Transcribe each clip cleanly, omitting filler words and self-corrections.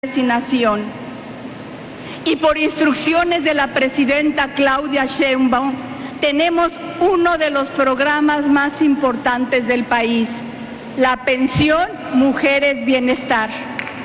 Nación. Y por instrucciones de la presidenta Claudia Sheinbaum, tenemos uno de los programas más importantes del país, la pensión Mujeres Bienestar.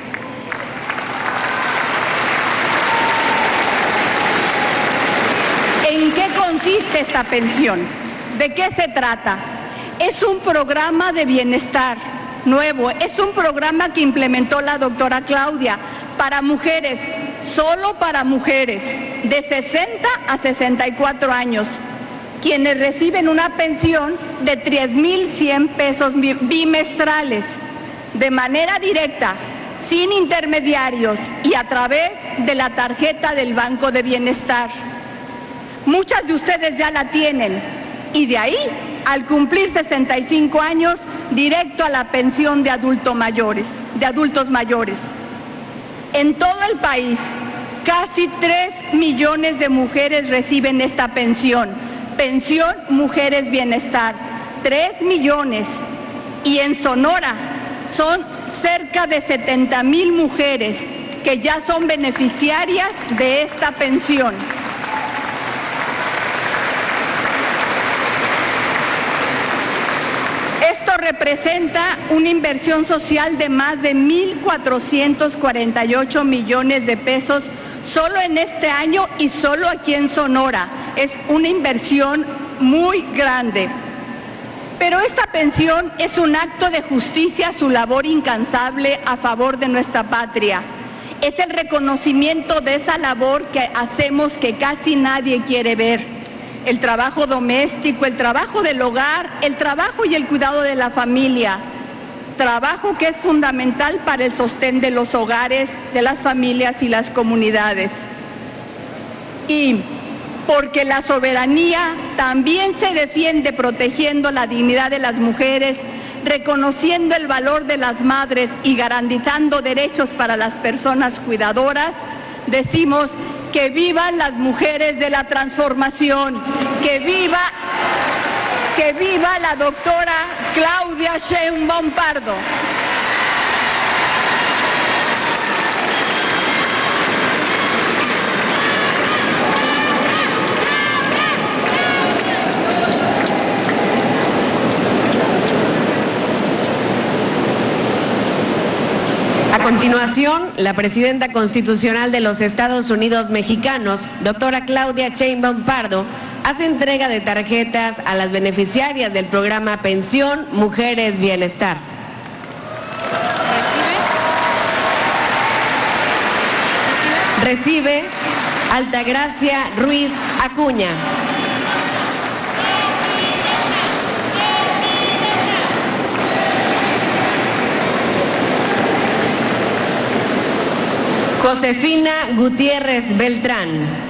¿En qué consiste esta pensión? ¿De qué se trata? Es un programa de bienestar nuevo, es un programa que implementó la doctora Claudia para mujeres, solo para mujeres de 60 a 64 años, quienes reciben una pensión de 3,100 pesos bimestrales, de manera directa, sin intermediarios y a través de la tarjeta del Banco de Bienestar. Muchas de ustedes ya la tienen y de ahí, al cumplir 65 años, directo a la pensión de adultos mayores. En todo el país, casi 3 millones de mujeres reciben esta pensión Mujeres Bienestar, 3 millones. Y en Sonora son cerca de 70,000 mujeres que ya son beneficiarias de esta pensión. Esto representa una inversión social de más de 1,448 millones de pesos solo en este año y solo aquí en Sonora. Es una inversión muy grande. Pero esta pensión es un acto de justicia a su labor incansable a favor de nuestra patria. Es el reconocimiento de esa labor que hacemos que casi nadie quiere ver. El trabajo doméstico, el trabajo del hogar, el trabajo y el cuidado de la familia. Trabajo que es fundamental para el sostén de los hogares, de las familias y las comunidades. Y porque la soberanía también se defiende protegiendo la dignidad de las mujeres, reconociendo el valor de las madres y garantizando derechos para las personas cuidadoras, decimos que vivan las mujeres de la transformación, que viva la doctora Claudia Sheinbaum Pardo. A continuación, la presidenta constitucional de los Estados Unidos mexicanos, doctora Claudia Sheinbaum Pardo, hace entrega de tarjetas a las beneficiarias del programa Pensión Mujeres Bienestar. Recibe Altagracia Ruiz Acuña. Josefina Gutiérrez Beltrán.